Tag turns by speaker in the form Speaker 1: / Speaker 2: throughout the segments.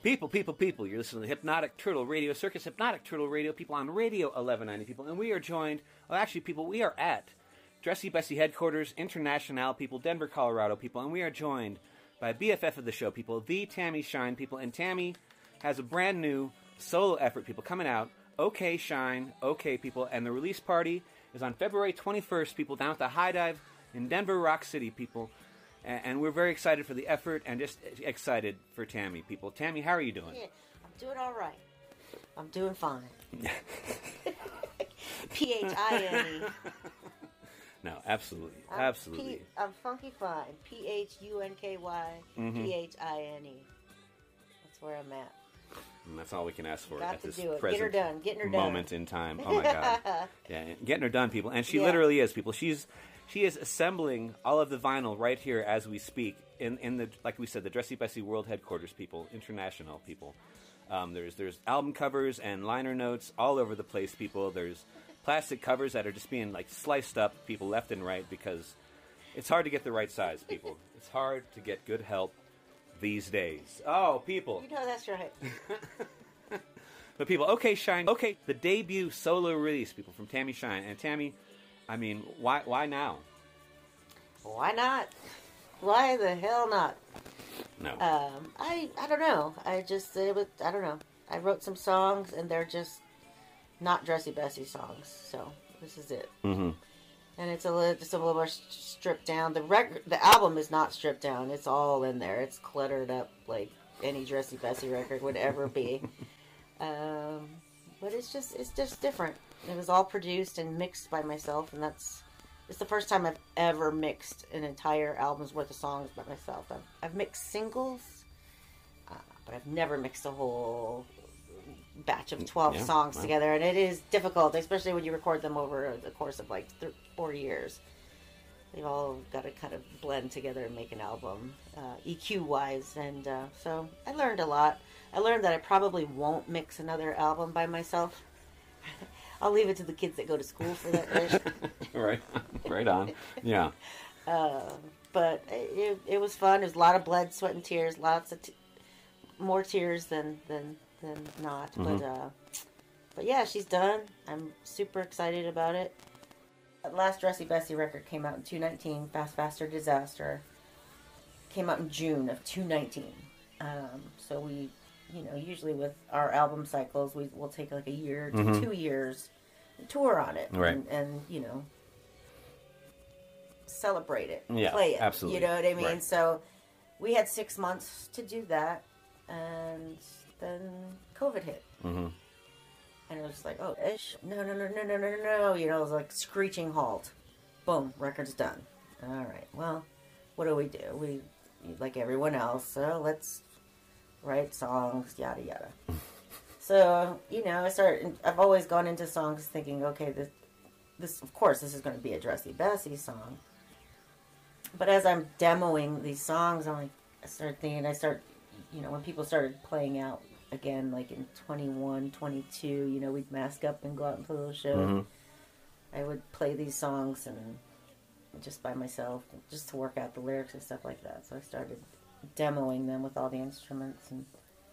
Speaker 1: People, you're listening to the Hypnotic Turtle Radio Circus, Hypnotic Turtle Radio, people on Radio 1190, people, and we are joined, we are at Dressy Bessy Headquarters, International, people, Denver, Colorado, people, and we are joined by BFF of the show, people, the Tammy Shine, people, and Tammy has a brand new solo effort, people, coming out, OK Shine, OK, people, and the release party is on February 21st, people, down at the High Dive in Denver, Rock City, people. And we're very excited for the effort and just excited for Tammy, people. Tammy, how are you doing?
Speaker 2: Yeah, I'm doing all right. I'm doing fine. P-H-I-N-E.
Speaker 1: No, absolutely. Absolutely.
Speaker 2: I'm funky fine. P-H-U-N-K-Y, P-H-I-N-E. That's where I'm at.
Speaker 1: And that's all we can ask for
Speaker 2: Got
Speaker 1: at
Speaker 2: to
Speaker 1: this
Speaker 2: do it.
Speaker 1: present
Speaker 2: Getting her done.
Speaker 1: moment in time. Oh, my God. Yeah, getting her done, people. And she literally is, people. She is assembling all of the vinyl right here as we speak in the, like we said, the Dressy Bessy World Headquarters, people, international people. There's album covers and liner notes all over the place, people. There's plastic covers that are just being like sliced up, people, left and right, because it's hard to get the right size, people. It's hard to get good help these days. Oh, people.
Speaker 2: You know that's right.
Speaker 1: But people, OK Shine, OK, the debut solo release, people, from Tammy Shine. And Tammy, I mean, why now?
Speaker 2: Why not? Why the hell not?
Speaker 1: No.
Speaker 2: I don't know. I don't know. I wrote some songs, and they're just not Dressy Bessy songs. So this is it. Mm-hmm. And it's just a little more stripped down. The album is not stripped down. It's all in there. It's cluttered up like any Dressy Bessy record would ever be. But it's just different. It was all produced and mixed by myself, and it's the first time I've ever mixed an entire album's worth of songs by myself. I've mixed singles, but I've never mixed a whole batch of 12 songs together, and it is difficult, especially when you record them over the course of like 4 years. They've all got to kind of blend together and make an album, EQ-wise, and so I learned a lot. I learned that I probably won't mix another album by myself. I'll leave it to the kids that go to school for that.
Speaker 1: Right on. Yeah.
Speaker 2: But it was fun. It was a lot of blood, sweat, and tears. Lots of more tears than not. Mm-hmm. But yeah, she's done. I'm super excited about it. The last Dressy Bessy record came out in 2019. Fast, Faster, Disaster came out in June of 2019. So we, usually with our album cycles, we'll take like a year to 2 years and tour on it,
Speaker 1: right?
Speaker 2: And celebrate it,
Speaker 1: yeah,
Speaker 2: play it.
Speaker 1: Absolutely.
Speaker 2: You know what I mean?
Speaker 1: Right.
Speaker 2: So we had 6 months to do that, and then COVID hit. Mm-hmm. And it was just like, oh, ish, no. It was like screeching halt. Boom, record's done. All right, well, what do? We, like everyone else, so let's write songs, yada, yada. So, I've always gone into songs thinking, okay, this of course, this is going to be a Dressy Bessy song. But as I'm demoing these songs, I start thinking, when people started playing out again, like in 21, 22, we'd mask up and go out and play those shows. Mm-hmm. I would play these songs and just by myself, just to work out the lyrics and stuff like that. So I started demoing them with all the instruments, and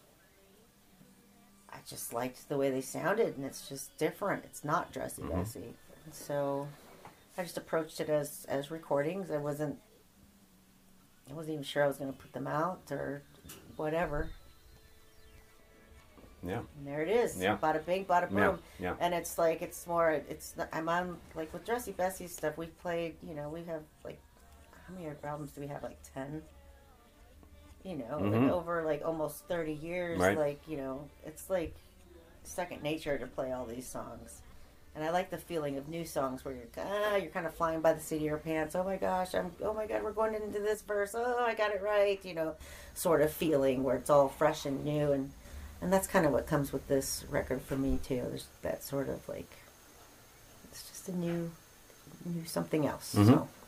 Speaker 2: I just liked the way they sounded, and it's just different. It's not Dressy Bessy. And so I just approached it as recordings. I wasn't even sure I was going to put them out or whatever.
Speaker 1: Yeah.
Speaker 2: And there it is.
Speaker 1: Yeah.
Speaker 2: Bada bing, bada boom.
Speaker 1: Yeah.
Speaker 2: And it's like, I'm on, like with Dressy Bessy stuff, we've played, we have like, how many albums do we have? Like 10? Like over like almost 30 years.
Speaker 1: Right.
Speaker 2: Like, it's like second nature to play all these songs. And I like the feeling of new songs where you're kind of flying by the seat of your pants. Oh my God, we're going into this verse. Oh, I got it right. Sort of feeling where it's all fresh and new. And that's kind of what comes with this record for me too. There's that sort of like, it's just a new something else. Mm-hmm. So